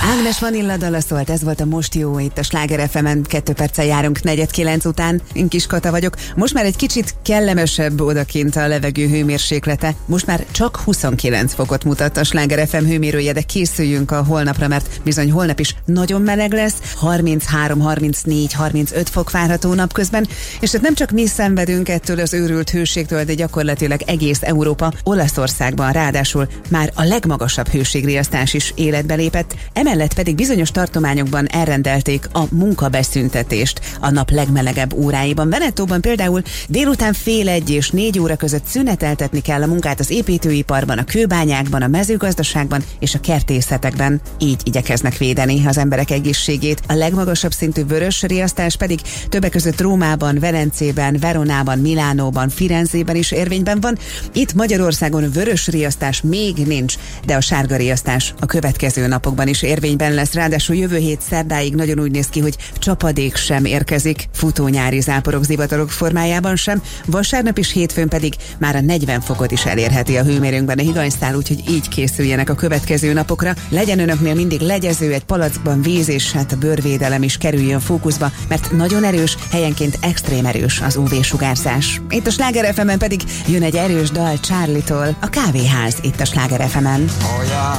Ágnes Vanilla dala szólt, ez volt a Most jó itt a Sláger FM-en, 2 perccel járunk 4:09 után. Én Kis Kata vagyok. Most már egy kicsit kellemesebb odakint a levegő hőmérséklete. Most már csak 29 fokot mutat a Sláger FM hőmérője, de készüljünk a holnapra, mert bizony holnap is nagyon meleg lesz, 33, 34, 35 fok várható napközben, és hát nem csak mi szenvedünk ettől az őrült hőségtől, de gyakorlatilag egész Európa. Olaszországban ráadásul már a legmagasabb hőségriasztás is életbe lépett. Emellett pedig bizonyos tartományokban elrendelték a munkabeszüntetést a nap legmelegebb óráiban. Venetóban például délután 12:30 és 4 óra között szüneteltetni kell a munkát az építőiparban, a kőbányákban, a mezőgazdaságban és a kertészetekben. Így igyekeznek védeni az emberek egészségét. A legmagasabb szintű vörös riasztás pedig többek között Rómában, Velencében, Veronában, Milánóban, Firenzében is érvényben van. Itt Magyarországon vörös riasztás még nincs, de a sárga riasztás a következő napokban is érvényben lesz. Ráadásul jövő hét szerdáig nagyon úgy néz ki, hogy csapadék sem érkezik, futónyári záporok, zivatarok formájában sem. Vasárnap és hétfőn pedig már a 40 fokot is elérheti a hőmérőnkben a higanyszál, úgyhogy így készüljenek a következő napokra. Legyen önöknél mindig legyező, egy palackban víz, és hát a bőrvédelem is kerüljön fókuszba, mert nagyon erős, helyenként extrém erős az UV-sugárzás. Itt a Sláger FM-en pedig jön egy erős dal Charlie-tól, a Kávéház itt a Sláger FM-en. Oh yeah.